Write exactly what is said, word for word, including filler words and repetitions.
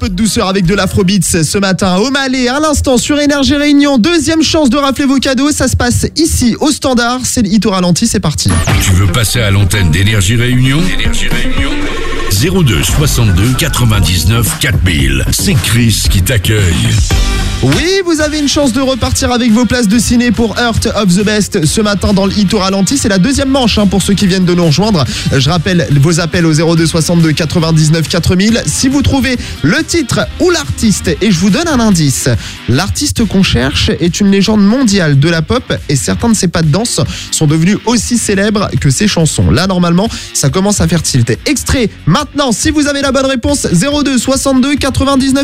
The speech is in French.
peu de douceur avec de l'Afrobeats ce matin. O'Malley, à l'instant sur Énergie Réunion. Deuxième chance de rafler vos cadeaux. Ça se passe ici au standard. C'est le hit au ralenti. C'est parti. Tu veux passer à l'antenne d'Énergie Réunion? Énergie Réunion zéro deux soixante-deux quatre-vingt-dix-neuf quatre mille. C'est Chris qui t'accueille. Oui, vous avez une chance de repartir avec vos places de ciné pour Heart of the Best ce matin dans le hit au ralenti. C'est la deuxième manche hein, pour ceux qui viennent de nous rejoindre. Je rappelle vos appels au zéro deux soixante-deux quatre-vingt-dix-neuf quatre mille. Si vous trouvez le titre ou l'artiste, et je vous donne un indice, l'artiste qu'on cherche est une légende mondiale de la pop et certains de ses pas de danse sont devenus aussi célèbres que ses chansons. Là, normalement, ça commence à faire tilt. Extrait maintenant, si vous avez la bonne réponse, zéro deux soixante-deux quatre-vingt-dix-neuf